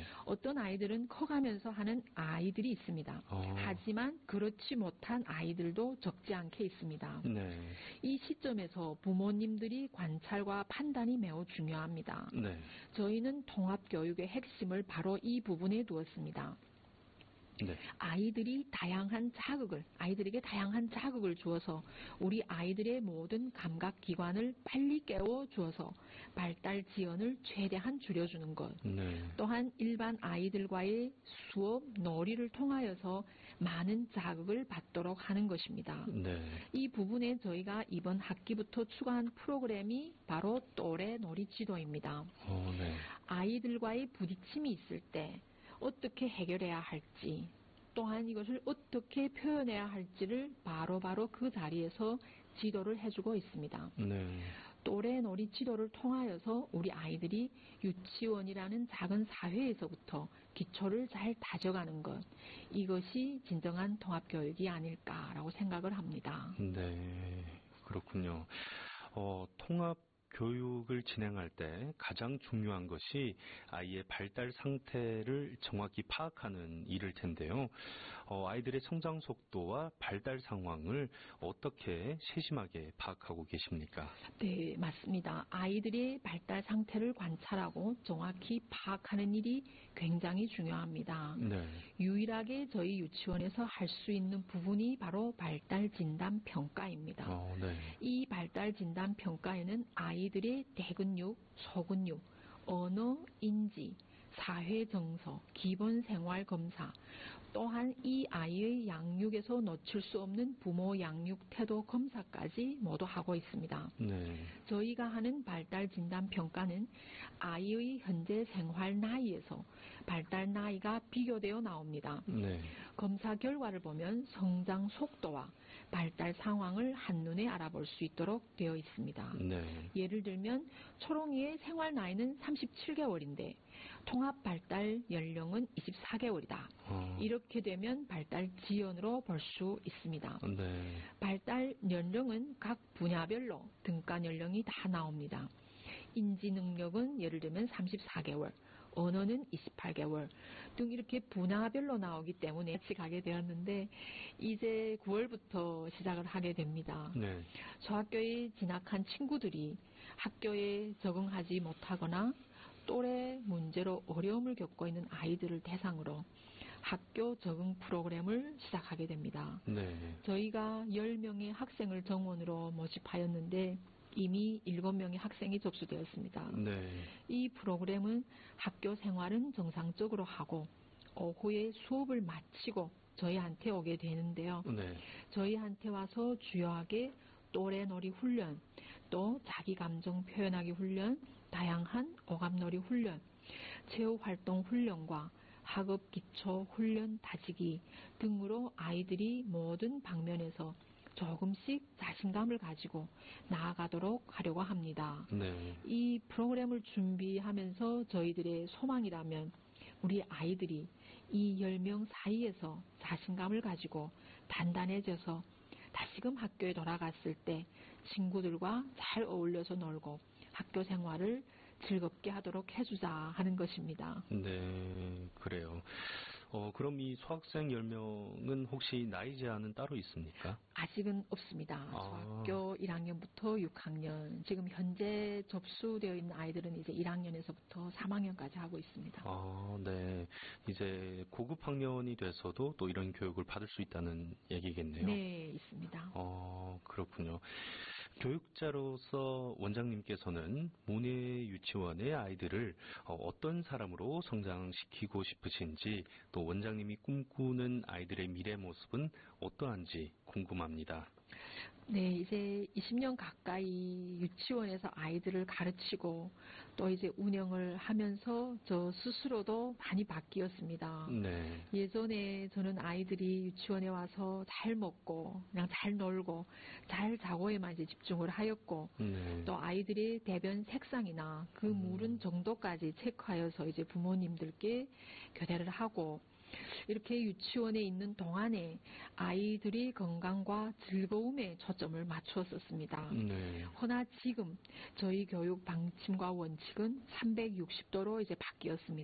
어떤 아이들은 커가면서 하는 아이들이 있습니다. 하지만 그렇지 못한 아이들도 적지 않게 있습니다. 네. 이 시점에서 부모님들이 관찰과 판단이 매우 중요합니다. 네. 저희는 통합교육의 핵심을 바로 이 부분에 두었습니다. 네. 아이들에게 다양한 자극을 주어서 우리 아이들의 모든 감각기관을 빨리 깨워주어서 발달 지연을 최대한 줄여주는 것. 네. 또한 일반 아이들과의 수업, 놀이를 통하여서 많은 자극을 받도록 하는 것입니다. 네. 이 부분에 저희가 이번 학기부터 추가한 프로그램이 바로 또래 놀이 지도입니다. 네. 아이들과의 부딪힘이 있을 때 어떻게 해결해야 할지, 또한 이것을 어떻게 표현해야 할지를 바로바로 그 자리에서 지도를 해주고 있습니다. 네. 또래 놀이 지도를 통하여서 우리 아이들이 유치원이라는 작은 사회에서부터 기초를 잘 다져가는 것, 이것이 진정한 통합교육이 아닐까라고 생각을 합니다. 네, 그렇군요. 통합 교육을 진행할 때 가장 중요한 것이 아이의 발달 상태를 정확히 파악하는 일일 텐데요. 아이들의 성장 속도와 발달 상황을 어떻게 세심하게 파악하고 계십니까? 네, 맞습니다. 아이들의 발달 상태를 관찰하고 정확히 파악하는 일이 굉장히 중요합니다. 네. 유일하게 저희 유치원에서 할 수 있는 부분이 바로 발달 진단 평가입니다. 네. 이 발달 진단 평가에는 아이들의 대근육, 소근육, 언어, 인지, 사회 정서, 기본 생활 검사, 또한 이 아이의 양육에서 놓칠 수 없는 부모 양육 태도 검사까지 모두 하고 있습니다. 네. 저희가 하는 발달 진단 평가는 아이의 현재 생활 나이에서 발달 나이가 비교되어 나옵니다. 네. 검사 결과를 보면 성장 속도와 발달 상황을 한눈에 알아볼 수 있도록 되어 있습니다. 네. 예를 들면 초롱이의 생활 나이는 37개월인데 통합 발달 연령은 24개월이다. 이렇게 되면 발달 지연으로 볼 수 있습니다. 네. 발달 연령은 각 분야별로 등가 연령이 다 나옵니다. 인지 능력은 예를 들면 34개월, 언어는 28개월 등 이렇게 분야별로 나오기 때문에 같이 가게 되었는데 이제 9월부터 시작을 하게 됩니다. 네. 저학교에 진학한 친구들이 학교에 적응하지 못하거나 또래 문제로 어려움을 겪고 있는 아이들을 대상으로 학교 적응 프로그램을 시작하게 됩니다. 네. 저희가 10명의 학생을 정원으로 모집하였는데 이미 7명의 학생이 접수되었습니다. 네. 이 프로그램은 학교 생활은 정상적으로 하고 오후에 수업을 마치고 저희한테 오게 되는데요. 네. 저희한테 와서 주요하게 또래놀이 훈련, 또 자기감정 표현하기 훈련, 다양한 오감놀이 훈련, 체육활동 훈련과 학업 기초 훈련 다지기 등으로 아이들이 모든 방면에서 조금씩 자신감을 가지고 나아가도록 하려고 합니다. 네. 이 프로그램을 준비하면서 저희들의 소망이라면 우리 아이들이 이 10명 사이에서 자신감을 가지고 단단해져서 다시금 학교에 돌아갔을 때 친구들과 잘 어울려서 놀고 학교 생활을 즐겁게 하도록 해주자 하는 것입니다. 네, 그래요. 그럼 이 수학생 10명은 혹시 나이 제한은 따로 있습니까? 아직은 없습니다. 중학교 1학년부터 6학년, 지금 현재 접수되어 있는 아이들은 이제 1학년에서부터 3학년까지 하고 있습니다. 네. 이제 고급 학년이 돼서도 또 이런 교육을 받을 수 있다는 얘기겠네요. 네, 있습니다. 그렇군요. 교육자로서 원장님께서는 모네 유치원의 아이들을 어떤 사람으로 성장시키고 싶으신지, 또 원장님이 꿈꾸는 아이들의 미래 모습은 어떠한지 궁금합니다. 네, 이제 20년 가까이 유치원에서 아이들을 가르치고 또 이제 운영을 하면서 저 스스로도 많이 바뀌었습니다. 네. 예전에 저는 아이들이 유치원에 와서 잘 먹고 그냥 잘 놀고 잘 자고에만 이제 집중을 하였고, 네. 또 아이들의 대변 색상이나 그 물은 정도까지 체크하여서 이제 부모님들께 교대를 하고, 이렇게 유치원에 있는 동안에 아이들의 건강과 즐거움에 초점을 맞추었었습니다. 네. 허나 지금 저희 교육 방침과 원칙은 360도로 이제 바뀌었습니다.